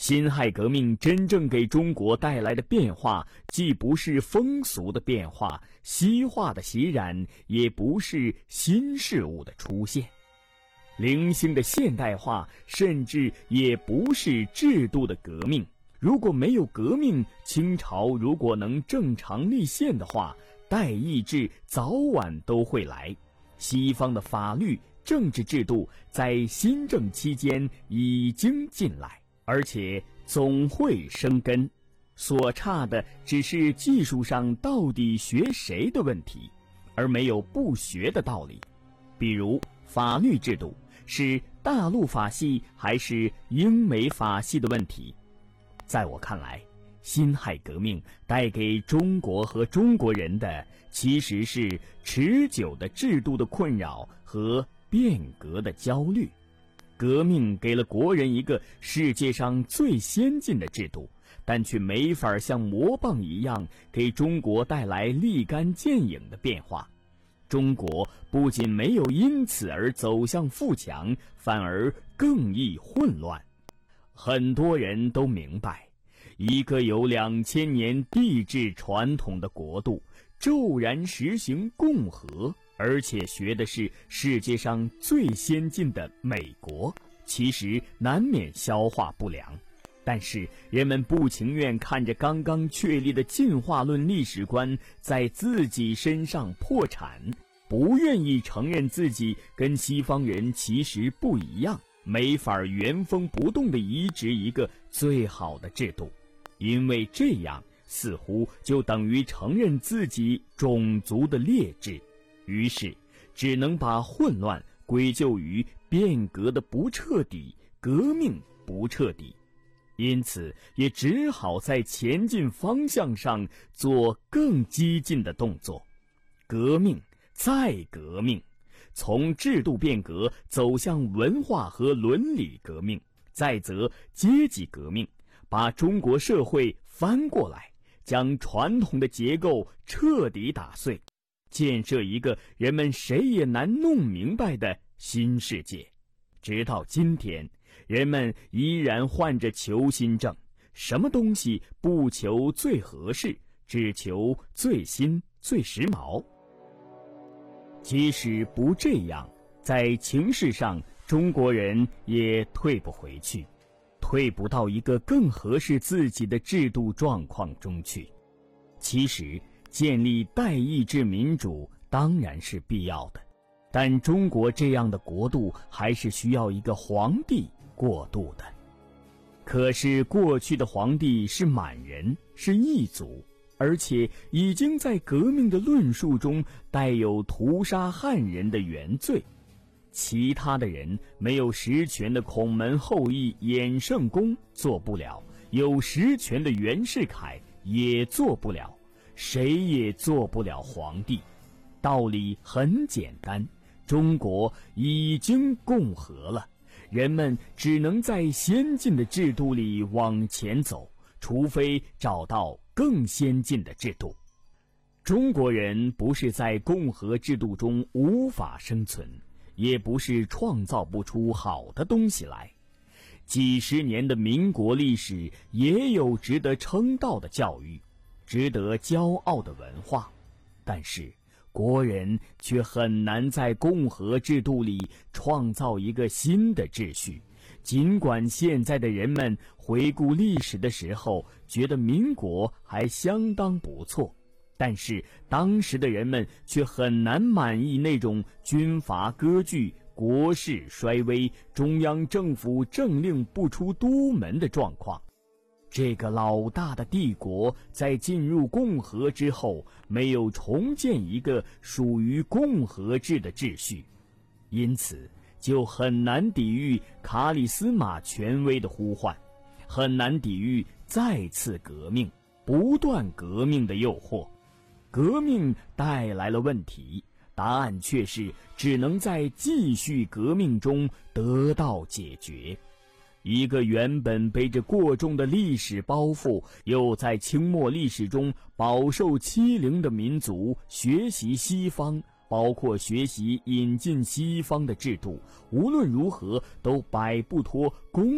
辛亥革命真正给中国带来的变化，既不是风俗的变化、西化的袭染，也不是新事物的出现，零星的现代化，甚至也不是制度的革命。如果没有革命，清朝如果能正常立宪的话，代议制早晚都会来。西方的法律、政治制度在新政期间已经进来，而且总会生根，所差的只是技术上到底学谁的问题，而没有不学的道理。比如法律制度是大陆法系还是英美法系的问题。在我看来，辛亥革命带给中国和中国人的其实是持久的制度的困扰和变革的焦虑。革命给了国人一个世界上最先进的制度，但却没法像魔棒一样给中国带来立竿见影的变化。中国不仅没有因此而走向富强，反而更易混乱。很多人都明白，一个有2000年帝制传统的国度，骤然实行共和，而且学的是世界上最先进的美国，其实难免消化不良。但是人们不情愿看着刚刚确立的进化论历史观在自己身上破产，不愿意承认自己跟西方人其实不一样，没法原封不动地移植一个最好的制度，因为这样似乎就等于承认自己种族的劣质，于是只能把混乱归咎于变革的不彻底、革命不彻底，因此也只好在前进方向上做更激进的动作。革命再革命，从制度变革走向文化和伦理革命，再则阶级革命，把中国社会翻过来，将传统的结构彻底打碎，建设一个人们谁也难弄明白的新世界。直到今天，人们依然患着求新症，什么东西不求最合适，只求最新最时髦。即使不这样，在情势上中国人也退不回去，退不到一个更合适自己的制度状况中去。其实建立代议制民主当然是必要的，但中国这样的国度还是需要一个皇帝过渡的。可是过去的皇帝是满人，是异族，而且已经在革命的论述中带有屠杀汉人的原罪。其他的人没有实权的孔门后裔衍圣公做不了，有实权的袁世凯也做不了，谁也做不了皇帝。道理很简单，中国已经共和了，人们只能在先进的制度里往前走，除非找到更先进的制度。中国人不是在共和制度中无法生存，也不是创造不出好的东西来。几十年的民国历史也有值得称道的教育，值得骄傲的文化，但是国人却很难在共和制度里创造一个新的秩序。尽管现在的人们回顾历史的时候觉得民国还相当不错，但是当时的人们却很难满意那种军阀割据、国势衰微、中央政府政令不出都门的状况。这个老大的帝国在进入共和之后，没有重建一个属于共和制的秩序，因此就很难抵御卡里斯马权威的呼唤，很难抵御再次革命、不断革命的诱惑。革命带来了问题，答案却是只能在继续革命中得到解决。一个原本背着过重的历史包袱，又在清末历史中饱受欺凌的民族，学习西方，包括学习引进西方的制度，无论如何都摆不脱工